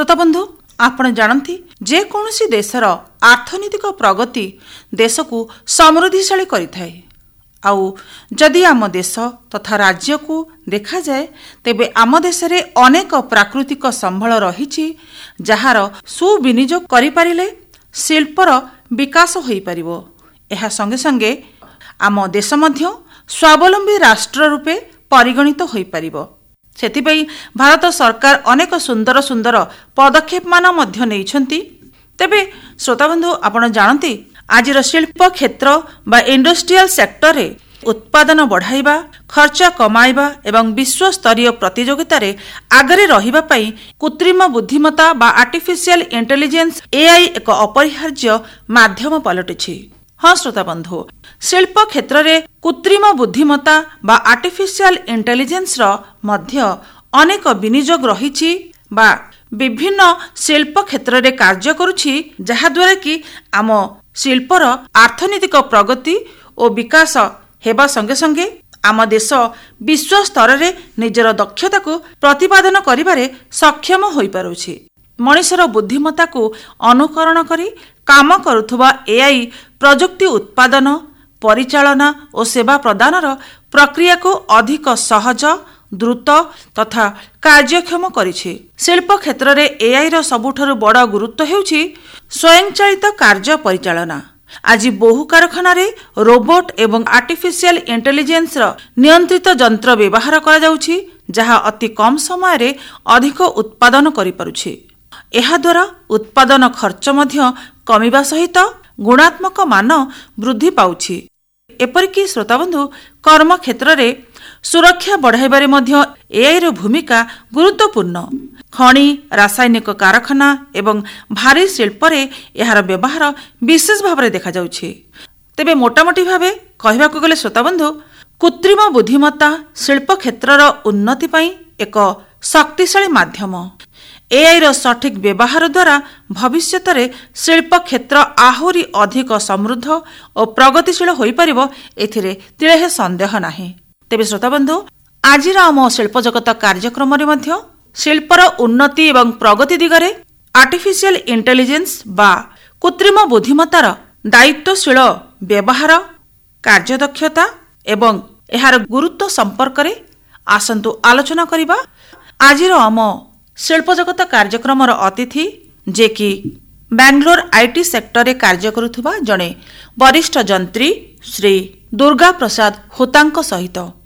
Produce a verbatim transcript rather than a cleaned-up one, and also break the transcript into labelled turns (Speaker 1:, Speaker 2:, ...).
Speaker 1: श्रोताबंधु आपण जानती जेकोसी देशर आर्थनैतिक प्रगति देश को समृद्धिशाली करिथाए। आउ जदि आम देश तथा राज्य को देखा जाए तेबे आम देश रे अनेक प्राकृतिक संबल रही जार सुविनियोग करि पारिले शिल्पर विकास होई परिबो। एहा संगे संगे आम देश मध्य स्वावलंबी राष्ट्र रूपे परिगणित होई परिबो। सेतिपई भारत सरकार अनेक सुंदर सुंदर पदक्षेप मान मध्य नेइछंती। तेबे श्रोताबंधु आपण जानती आजिर शिल्प क्षेत्र बा इंडस्ट्रियल सेक्टर रे उत्पादन बढ़ाइबा, खर्च कमाइबा एवं विश्व स्तरीय प्रतियोगिता रे आगरे रहिबा पई कृत्रिम बुद्धिमत्ता बा आर्टिफिशियल इंटेलिजेंस एआई एक अपरिहार्य माध्यम पलटिछि। हाँ श्रोताबंधु, शिल्प क्षेत्र रे कृत्रिम बुद्धिमत्ता बा आर्टिफिशियल इंटेलिजेंस रो मध्य अनेक विनियोग रहिछि बा विभिन्न शिल्प क्षेत्र रे कार्य करुछि, जहा द्वारा कि आम शिल्पर आर्थनैतिक प्रगति और विकास हेबा संगे संगे आम देश विश्व स्तर रे निजर दक्षता को प्रतिपादन करिबारे सक्षम होई पारुछि। मनुष्यर बुद्धिमत्ता को अनुकरण करी काम करुथुबा एआई प्रजुक्ति उत्पादन, परिचालना और सेवा प्रदानर प्रक्रिया को अधिक सहज, द्रुत तथा कार्यक्षम करिछि। शिल्प क्षेत्र रे एआई रो सबुठारु बड़ गुरुत्व हेउछि स्वयंचालित कार्य परिचालना। आज बहु कारखाना रे रोबोट एवं आर्टिफिशियल इंटेलिजेंस रो नियंत्रित यंत्र व्यवहार करा जाउछि, जहा अति कम समय रे अधिक उत्पादन करि पारुछि। एहा द्वारा उत्पादन खर्च मध्य कमिबा सहित गुणात्मक मान वृद्धि पाउछि। एपरिकी श्रोताबंधु कर्म क्षेत्र रे सुरक्षा बढ़ाइबारे मध्य एआई रो भूमिका गुरुत्वपूर्ण। खनि, रासायनिक कारखाना एवं भारी शिल्प रे एहार व्यवहार विशेष भाव देखा जाउछि। तेबे मोटामोटी भावे कहबाकू गले श्रोताबंधु, कृत्रिम बुद्धिमत्ता शिल्प क्षेत्र रो उन्नति पई एक शक्तिशाली माध्यम। एआई रो सठिक व्यवहार द्वारा भविष्यत रे शिल्प क्षेत्र आहुरी अधिक समृद्ध और प्रगतिशील होई परिबो, एथिरे तिळे संदेह नाही। तेबे श्रोताबंधु, आजिर आम शिल्प जगत कार्यक्रम रे मध्य शिल्पर उन्नति एवं प्रगति दिगरे आर्टिफिशियल इंटेलिजेंस बा कृत्रिम बुद्धिमत्तार दायित्वशील व्यवहार, कार्यदक्षता एवं एहार गुरुत्व संपर्क रे आसंतु आलोचना करिबा। आजिर आम शिल्प जगत कार्यक्रम अतिथि जे कि बेंगलोर आईटी सेक्टर रे कार्य करुथुबा जणे वरिष्ठ जंत्री श्री दुर्गा प्रसाद होतांक सहित